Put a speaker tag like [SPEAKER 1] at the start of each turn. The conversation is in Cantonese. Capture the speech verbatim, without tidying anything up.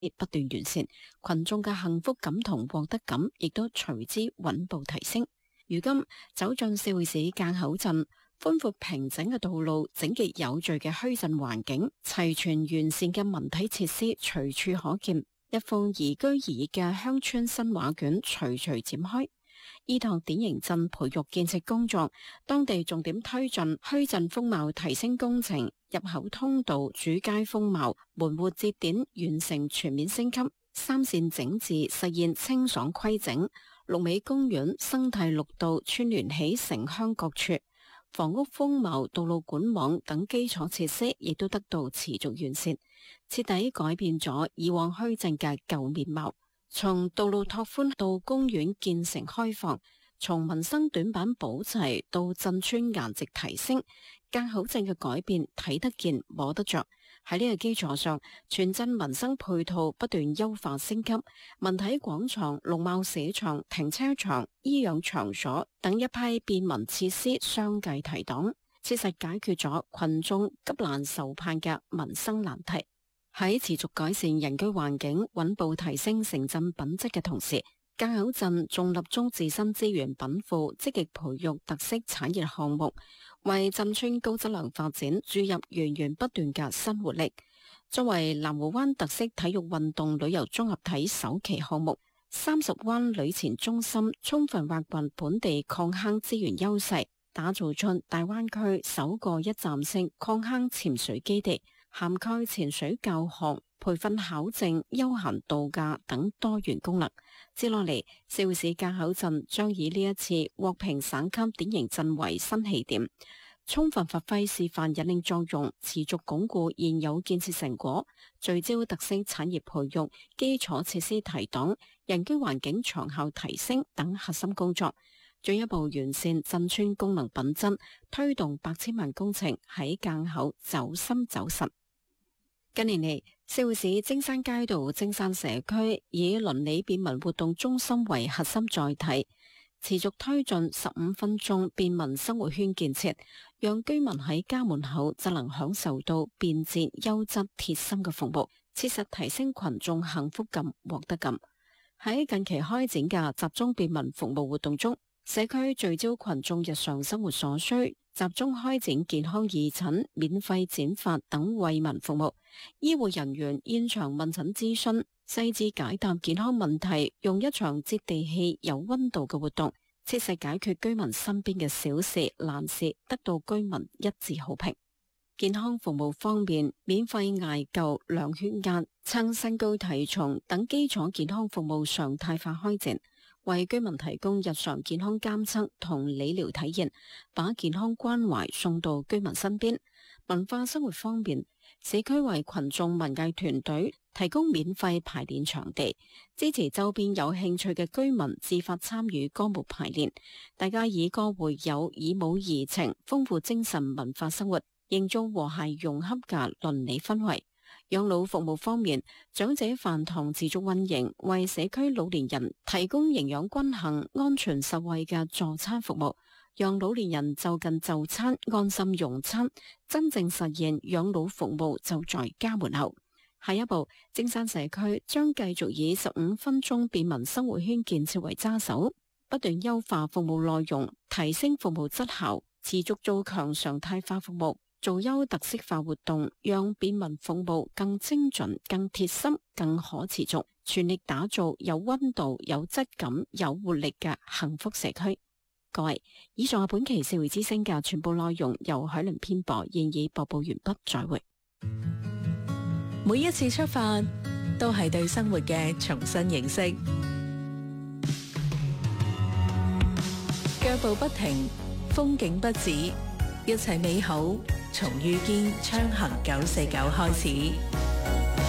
[SPEAKER 1] 不斷完善，群眾嘅幸福感同獲得感亦都隨之穩步提升。如今走進社會市澗口鎮，寬闊平整嘅道路、整潔有序嘅墟鎮環境、齊全完善嘅文體設施隨處可見，一幅宜居宜業嘅鄉村新畫卷徐徐展開。依託典型鎮培育建設工作，當地重點推進墟鎮風貌提升工程，入口通道、主街風貌、門戶節點完成全面升級，三線整治實現清爽規整，綠美公園、生態綠道串聯起城鄉各處。房屋風貌、道路管網等基礎設施亦都得到持續完善，徹底改變咗以往墟鎮嘅舊面貌。從道路拓寬到公園建成開放，從民生短板補齊到鎮村顏值提升，澗口鎮嘅改變睇得見摸得着。喺呢個基礎上，全鎮民生配套不斷優化升級，文體廣場、農貿市場、停車場、醫養場所等一批便民設施相繼提檔，切實解決咗群眾急難愁盼嘅民生難題。喺持續改善人居環境、穩步提升城鎮品質嘅同時，澗口鎮仲立足自身資源稟賦，積極培育特色產業項目，為鎮村高質量發展注入源源不斷嘅新活力。作為南湖灣特色體育運動旅遊綜合體首期項目，三十灣旅前中心充分挖掘本地礦坑資源優勢，打造出大灣區首個一站式礦坑潛水基地，涵蓋潛水教學、培訓考證、休閒度假等多元功能。接落嚟，社會市澗口鎮將以呢一次獲評省級典型鎮為新起點，充分發揮示範引領作用，持續鞏固現有建設成果，聚焦特色產業培育、基礎設施提檔、人居環境長效提升等核心工作，進一步完善鎮村功能品質，推動百千萬工程喺澗口走深走實。近年嚟，社會市精山街道精山社區以鄰里便民活動中心為核心載體，持續推進十五分鐘便民生活圈建設，讓居民喺家門口就能享受到便捷、優質、貼心嘅服務，切實提升群眾幸福感、獲得感。喺近期開展嘅集中便民服務活動中，社區聚焦群眾日常生活所需，集中開展健康義診、免費剪髮等惠民服務，醫護人員現場問診諮詢，細緻解答健康問題，用一場接地氣、有溫度嘅活動，切實解決居民身邊嘅小事難事，得到居民一致好評。健康服務方面，免費艾灸、量血壓、測身高體重等基礎健康服務常態化開展，為居民提供日常健康監測同理療體驗，把健康關懷送到居民身邊。文化生活方面，社區為群眾文藝團隊提供免費排練場地，支持周邊有興趣嘅居民自發參與歌舞排練，大家以歌會友，以舞怡情，豐富精神文化生活，營造和諧融洽嘅鄰里氛圍。養老服務方面，長者飯堂持續運營，為社區老年人提供營養均衡、安全實惠嘅助餐服務，讓老年人就近就餐、安心用餐，真正實現養老服務就在家門口。下一步，精山社區將繼續以十五分鐘便民生活圈建設為揸手，不斷優化服務內容，提升服務質效，持續做強常態化服務，做優特色化活動，讓便民服務更精準、更貼心、更可持續，全力打造有溫度、有質感、有活力嘅幸福社區。各位，以上係本期社會之聲嘅全部內容，由海倫編播，現已播報完畢，再會。
[SPEAKER 2] 每一次出發都係對生活嘅重新認識，腳步不停，風景不止，一切美好從遇見昌行九四九開始。